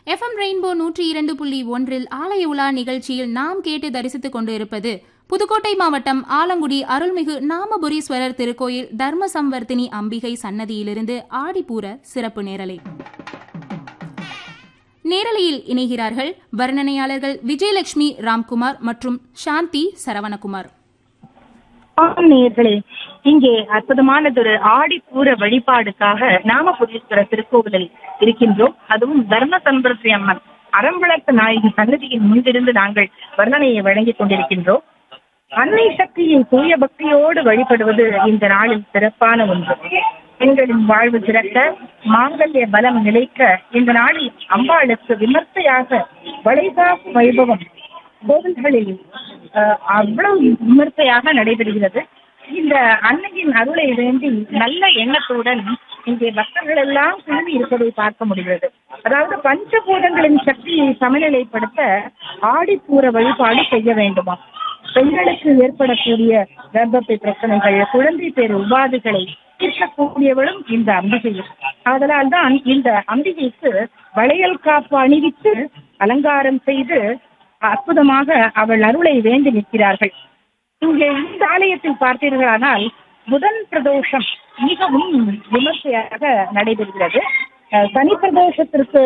FM rainbow 102.1 ஆலய உலா நிகழ்ச்சியில் நாம் கேட்டு தரிசித்துக் கொண்டு இருப்பது புதுக்கோட்டை மாவட்டம் ஆலங்குடி அருள்மிகு நாமபுரீஸ்வரர் திருக்கோயில் தர்ம சம்வர்த்தினி அம்பிகை சன்னதியிலிருந்து ஆடிப்பூர சிறப்பு நேரலை. நேரலையில் இணைகிறார்கள் வர்ணனையாளர்கள் விஜயலட்சுமி ராம்குமார் மற்றும் சாந்தி சரவணகுமார். நேயர்களே, இங்கே அற்புதமானதொரு ஆடிப்பூர வழிபாடுக்காக நாமபுரீஸ்வரர் திருக்கோவிலில் இருக்கின்றோம். அதுவும் தர்ம சம்பிரதி அம்மன் அறம்வளர்த்த நாயகி சன்னதியின் முன்பிருந்து நாங்கள் வர்ணனையை வழங்கிக் கொண்டிருக்கின்றோம். அன்னை சக்தியை தூய பக்தியோடு வழிபடுவது இந்த நாளில் சிறப்பான ஒன்று. பெண்களின் வாழ்வு சிறக்க, மாங்கல்ய பலம் நிலைக்க இந்த நாளில் அம்பாளுக்கு விமர்சையாக வளைகா வைபவம் கோவில்களில் அவ்வளவு விமர்சையாக நடைபெறுகிறது. இந்த அன்னையின் அருளை வேண்டி நல்ல எண்ணத்துடன் இங்கே பக்தர்கள் எல்லாம் குழுமி இருப்பதை பார்க்க முடிகிறது. அதாவது பஞ்சபூதங்களின் சக்தியை சமநிலைப்படுத்த ஆடிப்பூர வழிபாடு செய்ய வேண்டுமா? பெண்களுக்கு ஏற்படக்கூடிய கர்ப்பப்பை பிரச்சனைகள், குழந்தை பேர் உபாதைகளை தீர்க்கக்கூடியவளும் இந்த அம்பிகை. அதனால் தான் இந்த அம்பிகைக்கு வளையல் காப்பு அணிவித்து அலங்காரம் செய்து அற்புதமாக அவள் அருளை வேண்டி நிற்கிறார்கள். இங்கே இந்த ஆலயத்தில் பார்த்தீர்களானால் புதன் பிரதோஷம் மிகவும் விமர்சையாக நடைபெறுகிறது. சனி பிரதோஷத்திற்கு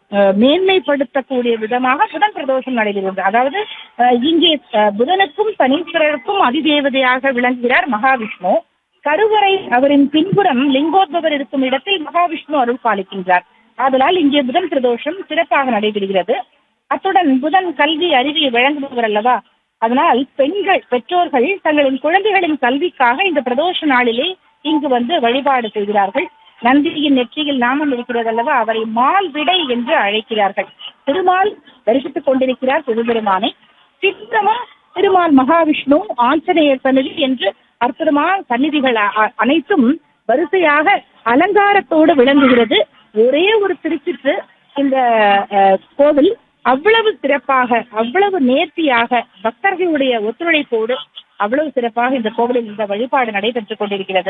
மேன்மைப்படுத்தக்கூடிய விதமாக புதன் பிரதோஷம் நடைபெறுகிறது. அதாவது இங்கே புதனுக்கும் சனீஸ்வரருக்கும் அதிதேவதையாக விளங்குகிறார் மகாவிஷ்ணு. கருவறை அவரின் பின்புறம் லிங்கோத்பவர் இருக்கும் இடத்தில் மகாவிஷ்ணு அருள் பாலிக்கின்றார். ஆதலால் இங்கே புதன் பிரதோஷம் சிறப்பாக நடைபெறுகிறது. அத்துடன் புதன் கல்வி அறிவியை வழங்குபவர் அல்லவா, அதனால் பெற்றோர்கள் தங்களின் குழந்தைகளின் கல்விக்காக இந்த பிரதோஷ நாளிலே இங்கு வந்து வழிபாடு செய்கிறார்கள். நந்தியின் நெற்றியில் நாமம் இருக்கிறது அல்லவா, அவரை மால் விடை என்று அழைக்கிறார்கள். திருமால் தரிசித்துக் கொண்டிருக்கிறார் சிவபெருமானை. சித்தமும் திருமால், மகாவிஷ்ணு, ஆஞ்சநேயர் சன்னதி என்று அற்புதமான சந்நிதிகள் அனைத்தும் வரிசையாக அலங்காரத்தோடு விளங்குகிறது. ஒரே ஒரு திருச்சிற்று இந்த கோவில் அவ்வளவு சிறப்பாக, அவ்வளவு நேர்த்தியாக, பக்தர்களுடைய ஒத்துழைப்போடு அவ்வளவு சிறப்பாக இந்த கோவிலில் இந்த வழிபாடு நடைபெற்றுக் கொண்டிருக்கிறது.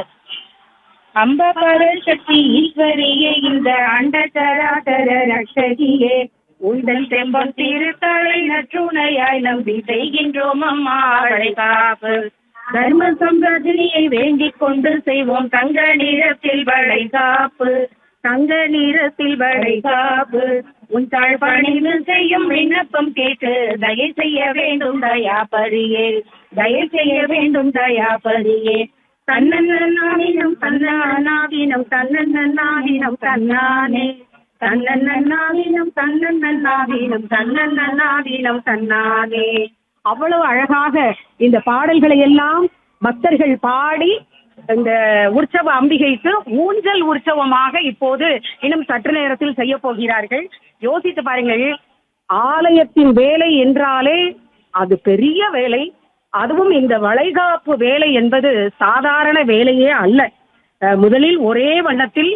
அம்பபர சக்தி ஈஸ்வரியே, இந்த அண்டசராசர ரட்சகியே, உந்தன் செம்பம் திருத்தலை நற்றுணையாய் நம்பி செய்கின்றோம் அம்மா காப்பு. தர்ம சம்பிரதியை வேண்டிக் கொண்டு செய்வோம் தங்க நிறத்தில் வளை காப்பு, தங்க நிறத்தில் வளை காப்பு. உன் தாழ் பணிந்து செய்யும் விண்ணப்பம் கேட்டு தயை செய்ய வேண்டும் தயாபரியே, தயை செய்ய வேண்டும் தயாபரியே. தன்னன்னாவினம் தன்னானாவினம் தன்னன்னாவினம் தன்னானே, தன்னன்னாவினம் தன்னன்னாவினம் தன்னன்னாவினம் தன்னானே. அவ்வளவு அழகாக இந்த பாடல்களை எல்லாம் பக்தர்கள் பாடி இந்த உற்சவ அம்பிகைக்கு ஊஞ்சல் உற்சவமாக இப்போது இன்னும் சற்று நேரத்தில் செய்ய போகிறார்கள். யோசித்து பாருங்கள், ஆலயத்தின் வேலை என்றாலே அது பெரிய வேலை. அதுவும் இந்த வளைகாப்பு வேலை என்பது சாதாரண வேலையே அல்ல. முதலில் ஒரே வண்ணத்தில்